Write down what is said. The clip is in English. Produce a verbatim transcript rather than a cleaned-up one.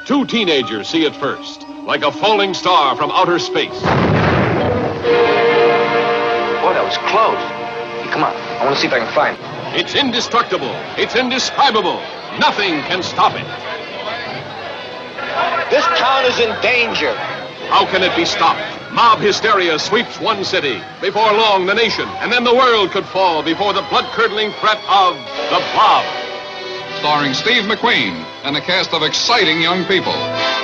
Two teenagers see it first, like a falling star from outer space. Boy, that was close. Hey, come on, I want to see if I can find it. It's indestructible. It's indescribable. Nothing can stop it. This town is in danger. How can it be stopped? Mob hysteria sweeps one city. Before long, the nation, and then the world could fall before the blood-curdling threat of the Blob. Starring Steve McQueen and a cast of exciting young people.